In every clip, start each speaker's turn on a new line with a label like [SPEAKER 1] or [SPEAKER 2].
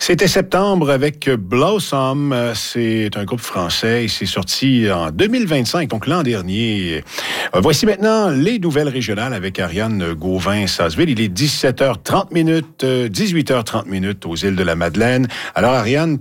[SPEAKER 1] C'était septembre avec Blossom. C'est un groupe français et c'est sorti en 2025, donc l'an dernier. Voici maintenant les nouvelles régionales avec Ariane Gauvin-Sasseville. Il est 17h30, 18h30 aux îles de la Madeleine. Alors Adriane,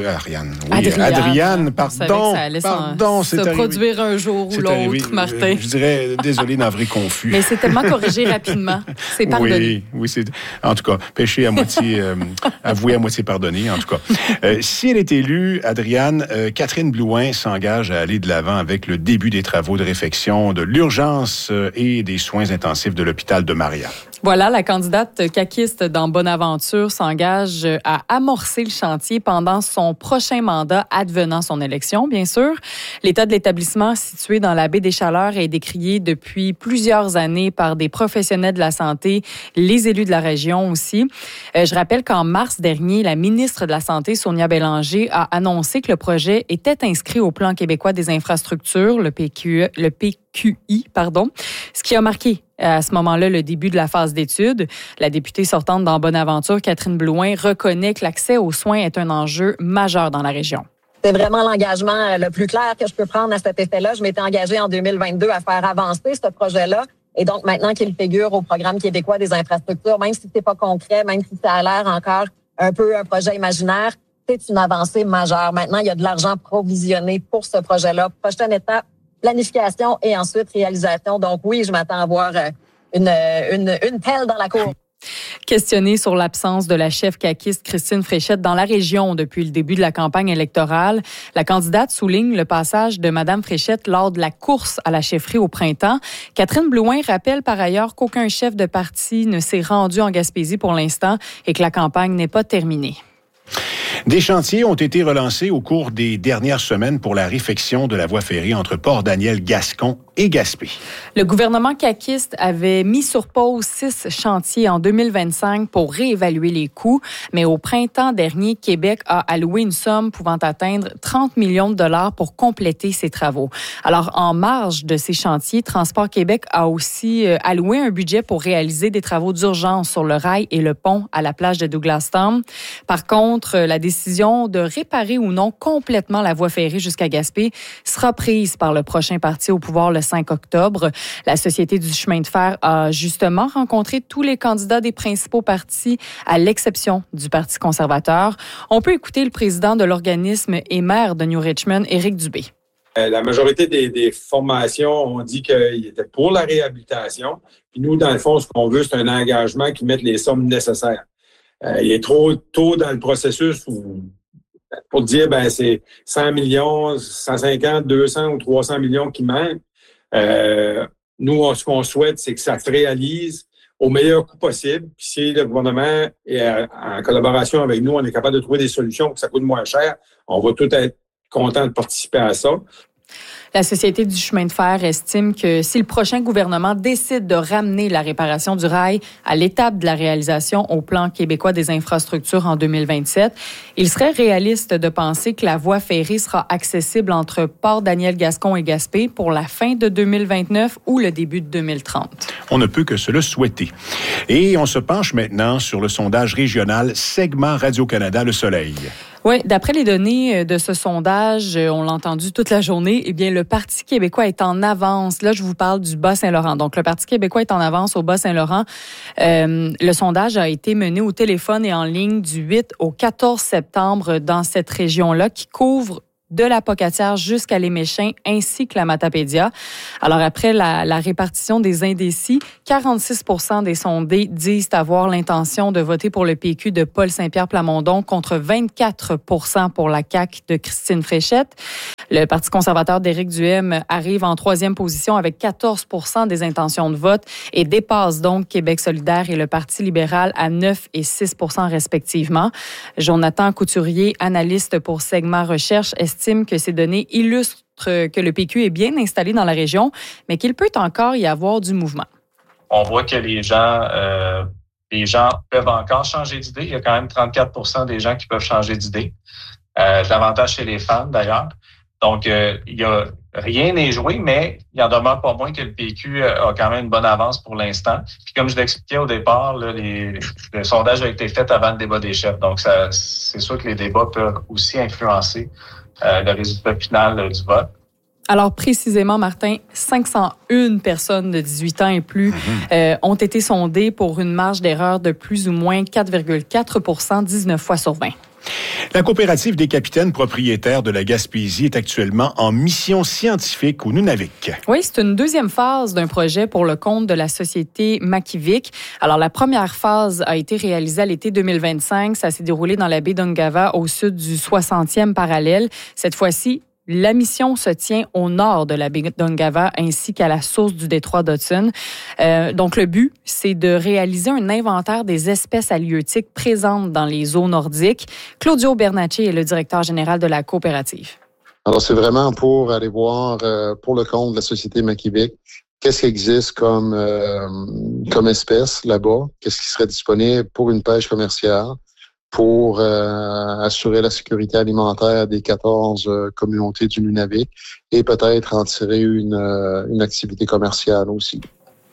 [SPEAKER 1] pardon.
[SPEAKER 2] Se produire un jour ou l'autre, arrivé, Martin.
[SPEAKER 1] Je dirais, désolé, navré confus.
[SPEAKER 2] Mais c'est tellement corrigé rapidement. C'est pardonné.
[SPEAKER 1] Oui, c'est, en tout cas, péché à moitié, avoué à moitié pardonné, en tout cas. Si elle est élue, Adriane, Catherine Blouin s'engage à aller de l'avant avec le début des travaux de réfection de l'urgence et des soins intensifs de l'hôpital de Maria.
[SPEAKER 2] Voilà, la candidate caquiste dans Bonaventure s'engage à amorcer le chantier pendant son prochain mandat, advenant son élection, bien sûr. L'état de l'établissement situé dans la baie des Chaleurs est décrié depuis plusieurs années par des professionnels de la santé, les élus de la région aussi. Je rappelle qu'en mars dernier, la ministre de la Santé, Sonia Bélanger, a annoncé que le projet était inscrit au Plan québécois des infrastructures, le PQI, ce qui a marqué à ce moment-là le début de la phase d'études. La députée sortante dans Bonaventure, Catherine Blouin, reconnaît que l'accès aux soins est un enjeu majeur dans la région.
[SPEAKER 3] C'est vraiment l'engagement le plus clair que je peux prendre à cet effet-là. Je m'étais engagée en 2022 à faire avancer ce projet-là. Et donc, maintenant qu'il figure au Programme québécois des infrastructures, même si c'est pas concret, même si ça a l'air encore un peu un projet imaginaire, c'est une avancée majeure. Maintenant, il y a de l'argent provisionné pour ce projet-là. Prochaine étape, planification et ensuite réalisation. Donc oui, je m'attends à voir une pelle dans la cour.
[SPEAKER 2] Questionnée sur l'absence de la chef caquiste Christine Fréchette dans la région depuis le début de la campagne électorale, la candidate souligne le passage de Mme Fréchette lors de la course à la chefferie au printemps. Catherine Blouin rappelle par ailleurs qu'aucun chef de parti ne s'est rendu en Gaspésie pour l'instant et que la campagne n'est pas terminée.
[SPEAKER 1] Des chantiers ont été relancés au cours des dernières semaines pour la réfection de la voie ferrée entre Port-Daniel-Gascon et Gaspé.
[SPEAKER 2] Le gouvernement caquiste avait mis sur pause 6 chantiers en 2025 pour réévaluer les coûts, mais au printemps dernier, Québec a alloué une somme pouvant atteindre 30 millions de dollars pour compléter ces travaux. Alors, en marge de ces chantiers, Transport Québec a aussi alloué un budget pour réaliser des travaux d'urgence sur le rail et le pont à la plage de Douglastown. Par contre, la décision de réparer ou non complètement la voie ferrée jusqu'à Gaspé sera prise par le prochain parti au pouvoir le 5 octobre. La Société du chemin de fer a justement rencontré tous les candidats des principaux partis, à l'exception du Parti conservateur. On peut écouter le président de l'organisme et maire de New Richmond, Éric Dubé.
[SPEAKER 4] La majorité des formations ont dit qu'ils étaient pour la réhabilitation. Puis nous, dans le fond, ce qu'on veut, c'est un engagement qui mette les sommes nécessaires. Il est trop tôt dans le processus pour dire c'est 100 millions, 150, 200 ou 300 millions qui manquent. Nous, ce qu'on souhaite, c'est que ça se réalise au meilleur coût possible. Puis si le gouvernement est en collaboration avec nous, on est capable de trouver des solutions pour que ça coûte moins cher, on va tous être contents de participer à ça.
[SPEAKER 2] La Société du chemin de fer estime que si le prochain gouvernement décide de ramener la réparation du rail à l'étape de la réalisation au Plan québécois des infrastructures en 2027, il serait réaliste de penser que la voie ferrée sera accessible entre Port-Daniel-Gascon et Gaspé pour la fin de 2029 ou le début de 2030.
[SPEAKER 1] On ne peut que se le souhaiter. Et on se penche maintenant sur le sondage régional Segment Radio-Canada Le Soleil.
[SPEAKER 2] Oui, d'après les données de ce sondage, on l'a entendu toute la journée, eh bien, le Parti québécois est en avance. Là, je vous parle du Bas-Saint-Laurent. Donc, le Parti québécois est en avance au Bas-Saint-Laurent. Le sondage a été mené au téléphone et en ligne du 8 au 14 septembre dans cette région-là qui couvre de la Pocatière jusqu'à l'Éméchin, ainsi que la Matapédia. Alors, après la répartition des indécis, 46 % des sondés disent avoir l'intention de voter pour le PQ de Paul Saint-Pierre Plamondon contre 24 % pour la CAQ de Christine Fréchette. Le Parti conservateur d'Éric Duhaime arrive en 3e position avec 14 % des intentions de vote et dépasse donc Québec solidaire et le Parti libéral à 9 et 6 % respectivement. Jonathan Couturier, analyste pour Segment Recherche, estime que ces données illustrent que le PQ est bien installé dans la région, mais qu'il peut encore y avoir du mouvement.
[SPEAKER 5] On voit que les gens peuvent encore changer d'idée. Il y a quand même 34 % des gens qui peuvent changer d'idée. Davantage chez les femmes, d'ailleurs. Donc, rien n'est joué, mais il en demeure pas moins que le PQ a quand même une bonne avance pour l'instant. Puis comme je l'expliquais au départ, là, le sondage a été fait avant le débat des chefs. Donc, c'est sûr que les débats peuvent aussi influencer le résultat final du vote.
[SPEAKER 2] Alors, précisément, Martin, 501 personnes de 18 ans et plus ont été sondées pour une marge d'erreur de plus ou moins 4,4 19 fois sur 20.
[SPEAKER 1] La coopérative des capitaines propriétaires de la Gaspésie est actuellement en mission scientifique au Nunavik.
[SPEAKER 2] Oui, c'est une deuxième phase d'un projet pour le compte de la société Makivik. Alors, la première phase a été réalisée à l'été 2025. Ça s'est déroulé dans la baie d'Ungava au sud du 60e parallèle. Cette fois-ci, la mission se tient au nord de la baie d'Ungava ainsi qu'à la source du détroit d'Hudson. Donc, le but, c'est de réaliser un inventaire des espèces halieutiques présentes dans les eaux nordiques. Claudio Bernacci est le directeur général de la coopérative.
[SPEAKER 6] Alors, c'est vraiment pour aller voir, pour le compte de la société Makivik, qu'est-ce qui existe comme espèce là-bas, qu'est-ce qui serait disponible pour une pêche commerciale, pour assurer la sécurité alimentaire des 14 communautés du Nunavik et peut-être en tirer une activité commerciale aussi.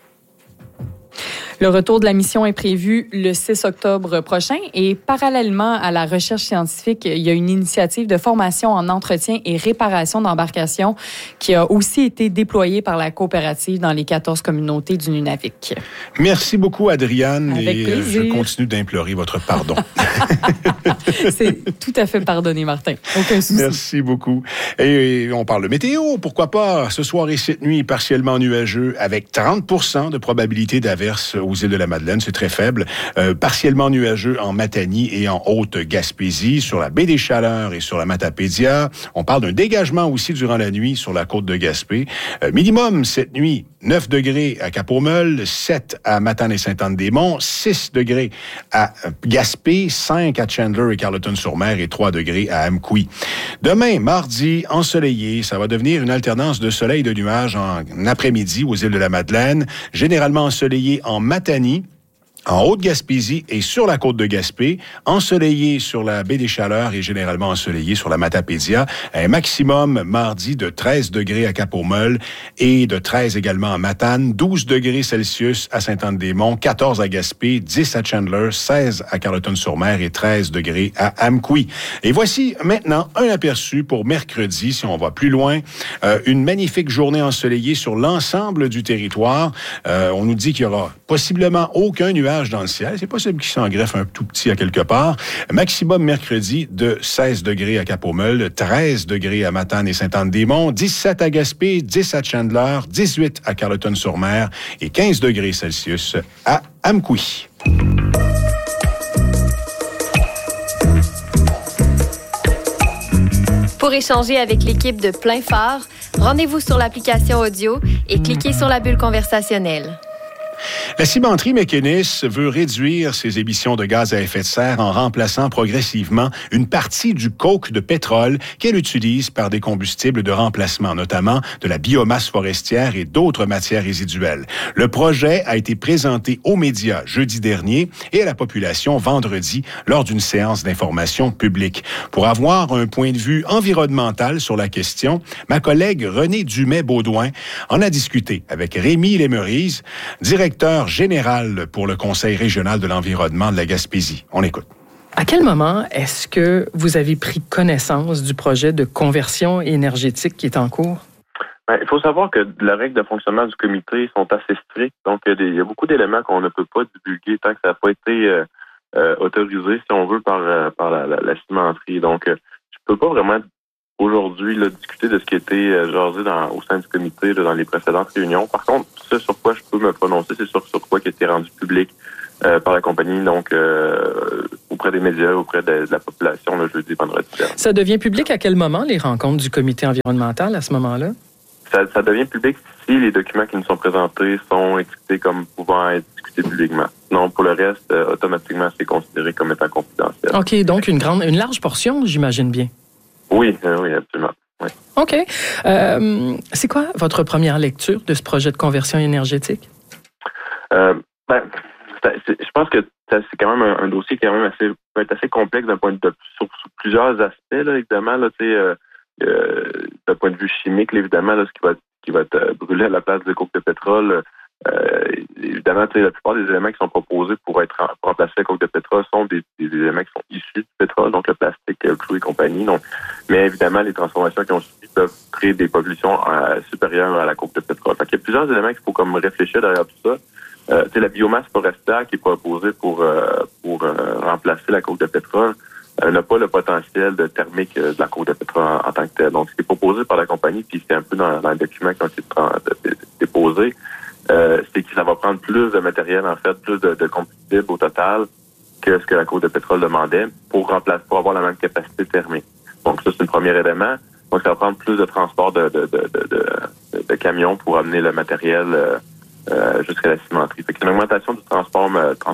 [SPEAKER 2] Le retour de la mission est prévu le 6 octobre prochain et parallèlement à la recherche scientifique, il y a une initiative de formation en entretien et réparation d'embarcations qui a aussi été déployée par la coopérative dans les 14 communautés du Nunavik.
[SPEAKER 1] Merci beaucoup, Adriane.
[SPEAKER 2] Avec plaisir.
[SPEAKER 1] Je continue d'implorer votre pardon.
[SPEAKER 2] C'est tout à fait pardonné, Martin. Aucun souci.
[SPEAKER 1] Merci beaucoup. Et on parle de météo, pourquoi pas? Ce soir et cette nuit, partiellement nuageux avec 30% de probabilité d'averse aux îles de la Madeleine, c'est très faible. Partiellement nuageux en Matanie et en Haute-Gaspésie, sur la baie des Chaleurs et sur la Matapédia. On parle d'un dégagement aussi durant la nuit sur la côte de Gaspé. Minimum cette nuit, 9 degrés à Cap-aux-Meules, 7 à Matane et Sainte-Anne-des-Monts, 6 degrés à Gaspé, 5 à Chandler et Carleton-sur-Mer et 3 degrés à Amqui. Demain, mardi, ensoleillé. Ça va devenir une alternance de soleil et de nuages en après-midi aux îles de la Madeleine. Généralement ensoleillé en Matanie, en Haute-Gaspésie et sur la côte de Gaspé, ensoleillé sur la baie des Chaleurs et généralement ensoleillé sur la Matapédia. Un maximum mardi de 13 degrés à Cap-aux-Meules et de 13 également à Matane, 12 degrés Celsius à Sainte-Anne-des-Monts, 14 à Gaspé, 10 à Chandler, 16 à Carleton-sur-Mer et 13 degrés à Amqui. Et voici maintenant un aperçu pour mercredi, si on va plus loin. Une magnifique journée ensoleillée sur l'ensemble du territoire. On nous dit qu'il y aura possiblement aucun nuage dans le ciel. C'est possible qu'il s'en greffe un tout petit à quelque part. Maximum mercredi de 16 degrés à Cap-aux-Meules, 13 degrés à Matane et Sainte-Anne-des-Monts, 17 à Gaspé, 10 à Chandler, 18 à Carleton-sur-Mer et 15 degrés Celsius à Amqui.
[SPEAKER 7] Pour échanger avec l'équipe de Plein Phare, rendez-vous sur l'application audio et cliquez sur la bulle conversationnelle.
[SPEAKER 1] La cimenterie Mécanis veut réduire ses émissions de gaz à effet de serre en remplaçant progressivement une partie du coke de pétrole qu'elle utilise par des combustibles de remplacement, notamment de la biomasse forestière et d'autres matières résiduelles. Le projet a été présenté aux médias jeudi dernier et à la population vendredi lors d'une séance d'information publique. Pour avoir un point de vue environnemental sur la question, ma collègue Renée Dumais-Baudouin en a discuté avec Rémi Lemerise, directeur général pour le Conseil régional de l'environnement de la Gaspésie. On écoute.
[SPEAKER 8] À quel moment est-ce que vous avez pris connaissance du projet de conversion énergétique qui est en cours?
[SPEAKER 9] Il faut savoir que les règles de fonctionnement du comité sont assez strictes. Donc, il y a beaucoup d'éléments qu'on ne peut pas divulguer tant que ça n'a pas été autorisé, si on veut, par la cimenterie. Donc, je peux pas vraiment aujourd'hui discuter de ce qui a été jasé au sein du comité dans les précédentes réunions. Par contre, ce sur quoi je peux me prononcer, c'est sur quoi qui a été rendu public par la compagnie, donc auprès des médias, auprès de la population le jeudi, vendredi.
[SPEAKER 8] Ça devient public à quel moment, les rencontres du comité environnemental à ce moment-là?
[SPEAKER 9] Ça devient public si les documents qui nous sont présentés sont étiquetés comme pouvant être discutés publiquement. Non, pour le reste, automatiquement, c'est considéré comme étant confidentiel.
[SPEAKER 8] OK, donc une large portion, j'imagine bien.
[SPEAKER 9] Oui, absolument. Oui.
[SPEAKER 8] OK. C'est quoi votre première lecture de ce projet de conversion énergétique?
[SPEAKER 9] Je pense que c'est quand même un dossier qui peut être assez complexe d'un point de vue sur plusieurs aspects, là, évidemment. Là, d'un point de vue chimique, là, évidemment, là, ce qui va être brûlé à la place de coke de pétrole, évidemment, la plupart des éléments qui sont proposés pour remplacer la coke de pétrole sont des éléments qui sont issus du pétrole, donc le plastique, le clou et compagnie. Donc, mais évidemment, les transformations qui ont suivi peuvent créer des pollutions supérieures à la coke de pétrole. Fait qu'il y a plusieurs éléments qu'il faut comme réfléchir derrière tout ça. La biomasse forestière qui est proposée pour remplacer la coke de pétrole n'a pas le potentiel de thermique de la coke de pétrole en tant que tel. Donc, ce qui est proposé par la compagnie, puis c'est un peu dans les documents qui ont été déposés, c'est que ça va prendre plus de matériel, en fait, plus de combustible au total que ce que la coke de pétrole demandait pour avoir la même capacité thermique. Donc, ça, c'est le premier élément. Donc, ça va prendre plus de transport de camions pour amener le matériel jusqu'à la cimenterie. Fait que c'est une augmentation du transport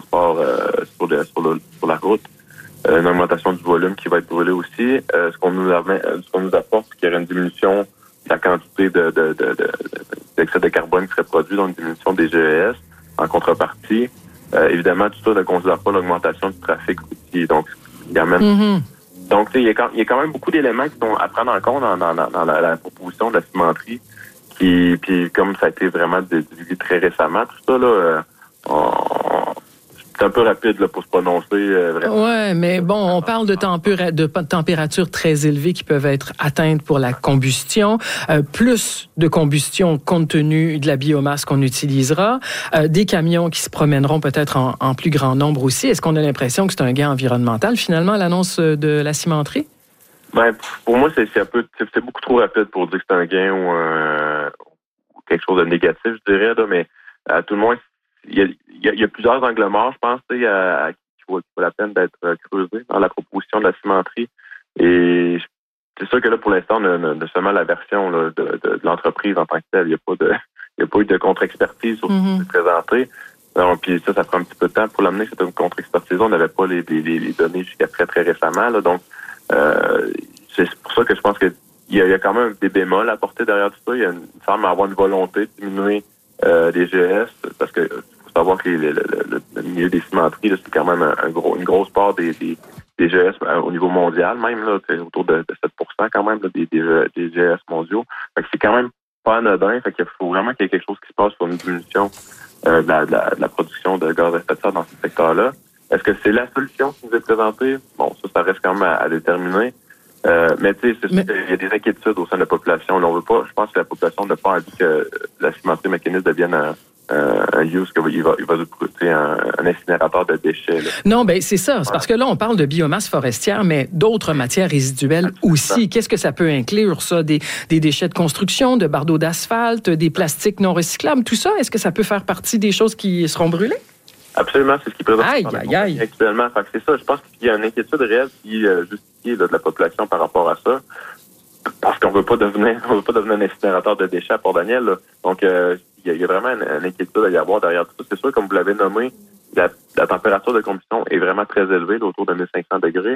[SPEAKER 9] sur la route, une augmentation du volume qui va être brûlé aussi. Ce qu'on nous apporte, c'est qu'il y aura une diminution de la quantité d'excès de carbone qui serait produit, donc une diminution des GES. En contrepartie, évidemment, tout ça ne considère pas l'augmentation du trafic routier. Donc, il y a même... Donc, il y a quand même beaucoup d'éléments qui sont à prendre en compte dans la proposition de la cimenterie. Puis comme ça a été vraiment divulgué très récemment, tout ça, là, c'est un peu rapide là, pour se prononcer. Vraiment.
[SPEAKER 8] Oui, mais bon, on parle de températures très élevées qui peuvent être atteintes pour la combustion, plus de combustion compte tenu de la biomasse qu'on utilisera, des camions qui se promèneront peut-être en plus grand nombre aussi. Est-ce qu'on a l'impression que c'est un gain environnemental, finalement, l'annonce de la cimenterie? Ben,
[SPEAKER 9] pour moi, c'est beaucoup trop rapide pour dire que c'est un gain ou quelque chose de négatif, je dirais, là, mais à tout le moins, il y a plusieurs angles morts, je pense, qui vaut la peine d'être creusés dans la proposition de la cimenterie. Et c'est sûr que là, pour l'instant, on a seulement la version là, de l'entreprise en tant que telle. Il n'y a pas eu de contre-expertise sur ce qui s'est présenté. Puis ça prend un petit peu de temps pour l'amener, cette contre-expertise. On n'avait pas les données jusqu'à très, très récemment. Là, donc, c'est pour ça que je pense qu'il y a quand même des bémols à porter derrière tout ça. Il semble avoir une volonté de diminuer les GES, parce que faut savoir que le milieu des cimenteries, là, c'est quand même une grosse part des GES au niveau mondial, même là, c'est autour de 7% quand même là, des GES mondiaux. Fait que c'est quand même pas anodin. Fait qu'il faut vraiment qu'il y ait quelque chose qui se passe sur une diminution de la production de gaz à effet de serre dans ce secteur-là. Est-ce que c'est la solution qui nous est présentée? Bon, ça reste quand même à déterminer. Mais tu sais, il y a des inquiétudes au sein de la population. Là, on veut pas, je pense que la population n'a pas envie que la cimenterie mécaniste devienne un use, qu'il va coûter un incinérateur de déchets. Là.
[SPEAKER 8] Non, ben c'est ça. C'est parce que là, on parle de biomasse forestière, mais d'autres matières résiduelles aussi. Qu'est-ce que ça peut inclure, ça? Des déchets de construction, de bardeaux d'asphalte, des plastiques non recyclables, tout ça? Est-ce que ça peut faire partie des choses qui seront brûlées?
[SPEAKER 9] Absolument, c'est ce qui présente actuellement. Fait que c'est ça, je pense qu'il y a une inquiétude réelle qui est justifiée là, de la population par rapport à ça. Parce qu'on veut pas devenir un incinérateur de déchets à Port-Daniel. Là. Donc, il y a vraiment une inquiétude à y avoir derrière tout ça. C'est sûr, comme vous l'avez nommé, la température de combustion est vraiment très élevée, là, autour de 1500 degrés.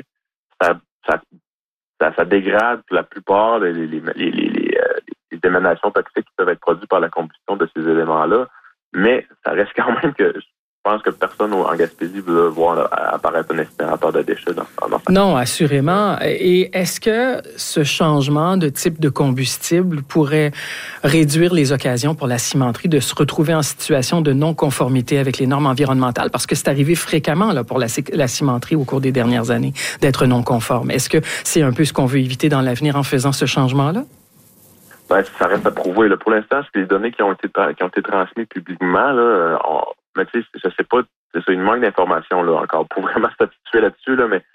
[SPEAKER 9] Ça dégrade la plupart des émanations toxiques qui peuvent être produites par la combustion de ces éléments-là. Mais ça reste quand même que... Je pense que personne en Gaspésie veut voir apparaître un incinérateur de déchets dans
[SPEAKER 8] Non, assurément. Et est-ce que ce changement de type de combustible pourrait réduire les occasions pour la cimenterie de se retrouver en situation de non-conformité avec les normes environnementales? Parce que c'est arrivé fréquemment là, pour la cimenterie au cours des dernières années d'être non-conforme. Est-ce que c'est un peu ce qu'on veut éviter dans l'avenir en faisant ce changement-là?
[SPEAKER 9] Ben, ça reste à prouver. Là. Pour l'instant, c'est les données qui ont été transmises publiquement. Là, mais tu sais, je sais pas, c'est ça, il manque d'informations là encore pour vraiment s'habituer là-dessus, là, mais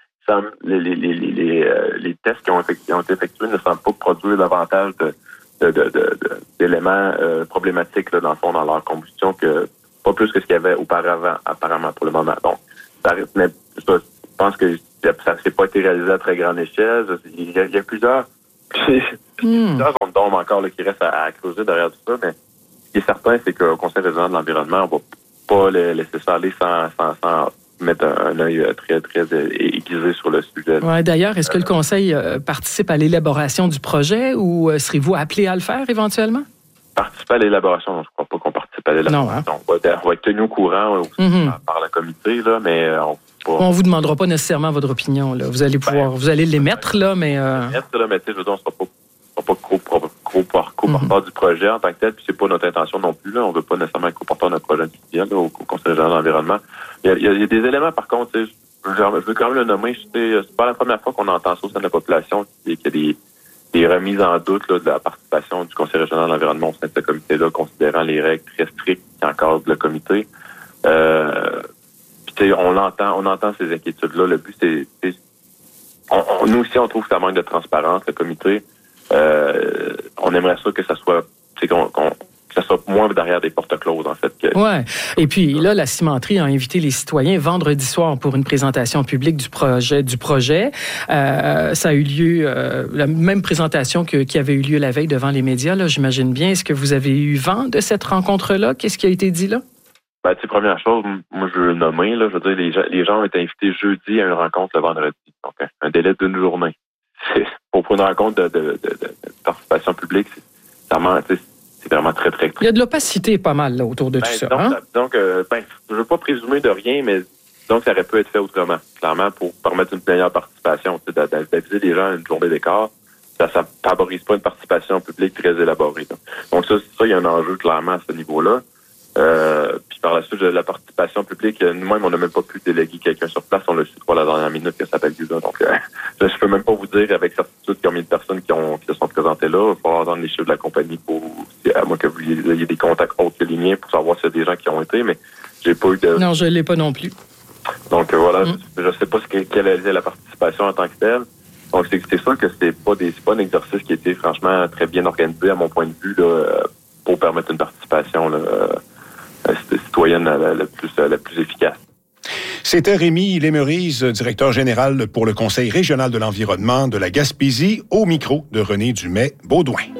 [SPEAKER 9] les tests qui ont été effectués ne semblent pas produire davantage d'éléments problématiques là, dans le fond, dans leur combustion, que pas plus que ce qu'il y avait auparavant, apparemment, pour le moment. Donc, mais je pense que ça s'est pas été réalisé à très grande échelle. Il y a plusieurs zones d'ombre encore là, qui restent à creuser derrière tout ça, mais ce qui est certain, c'est qu'au Conseil régional de l'environnement, on va pas laisser ça aller sans mettre un œil très, très aiguisé sur le sujet.
[SPEAKER 8] Ouais, d'ailleurs, est-ce que le Conseil participe à l'élaboration du projet ou serez-vous appelé à le faire éventuellement?
[SPEAKER 9] Participer à l'élaboration, non, je ne crois pas qu'on participe à l'élaboration. Non, hein? On va être tenu au courant par le comité, là, mais on
[SPEAKER 8] vous demandera pas nécessairement votre opinion. Là. Vous allez l'émettre, là, mais...
[SPEAKER 9] L'émettre, là, mais tu sais, je veux dire, on ne sera pas pas co-porteur du projet en tant que tel, puis c'est pas notre intention non plus. Là. On veut pas nécessairement être co-porteur de notre projet individuel au Conseil régional de l'environnement. Il y a des éléments, par contre, je veux quand même le nommer, c'est pas la première fois qu'on entend ça au sein de la population, qu'il y a des remises en doute là, de la participation du Conseil régional de l'environnement au sein de ce comité-là, considérant les règles très strictes qui encadrent le comité. Puis on entend ces inquiétudes-là. Le but, c'est nous aussi, on trouve que ça manque de transparence, le comité. On aimerait ça que ça soit, que ça soit moins derrière des portes closes, en fait.
[SPEAKER 8] Ouais. Et puis là, la cimenterie a invité les citoyens vendredi soir pour une présentation publique du projet. Ça a eu lieu, la même présentation qui avait eu lieu la veille devant les médias, là, j'imagine bien. Est-ce que vous avez eu vent de cette rencontre-là? Qu'est-ce qui a été dit là?
[SPEAKER 9] Ben, première chose, moi, je veux le nommer, là. Je veux dire, les gens ont été invités jeudi à une rencontre le vendredi. Donc, un délai d'une journée. Pour une rencontre de participation publique, c'est vraiment très, très...
[SPEAKER 8] Il y a de l'opacité pas mal là, autour de tout ça.
[SPEAKER 9] Donc, je veux pas présumer de rien, mais donc ça aurait pu être fait autrement. Clairement, pour permettre une meilleure participation, d'aviser les gens à une journée d'écart, ça favorise pas une participation publique très élaborée. Là. Donc ça, il y a un enjeu clairement à ce niveau-là. Puis par la suite, de la participation publique, nous-mêmes, on n'a même pas pu déléguer quelqu'un sur place. On l'a su pour la dernière minute que ça s'appelle là. Donc, je peux même pas vous dire avec certitude combien de personnes qui se sont présentées là. Il faut attendre les chiffres de la compagnie à moins que vous ayez des contacts autres que les miens pour savoir s'il y a des gens qui ont été, mais j'ai pas eu de...
[SPEAKER 8] Non, je l'ai pas non plus.
[SPEAKER 9] Donc, voilà, je sais pas quelle est la participation en tant que telle. Donc, c'est sûr que c'est pas un exercice qui a été franchement très bien organisé à mon point de vue là, pour permettre une participation là, citoyenne la plus efficace.
[SPEAKER 1] C'était Rémi Lesmerises, directeur général pour le Conseil régional de l'environnement de la Gaspésie, au micro de René Dumais-Baudouin.